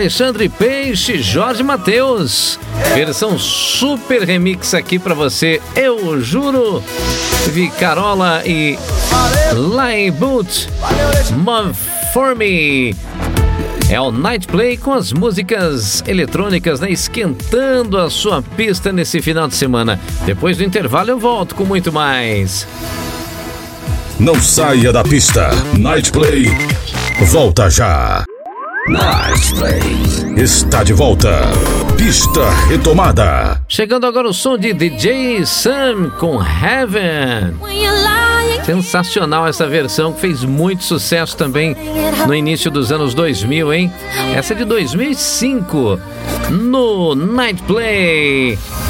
Alexandre Peixe, Jorge Mateus. Versão super remix aqui pra você, Eu Juro. Vicarola e Line Boot, Move For Me. É o Night Play com as músicas eletrônicas, né? Esquentando a sua pista nesse final de semana. Depois do intervalo eu volto com muito mais. Não saia da pista. Night Play volta já. Night Play está de volta. Pista retomada. Chegando agora o som de DJ Sam com Heaven. Sensacional essa versão, que fez muito sucesso também no início dos anos 2000, hein? Essa é de 2005, no Night Play.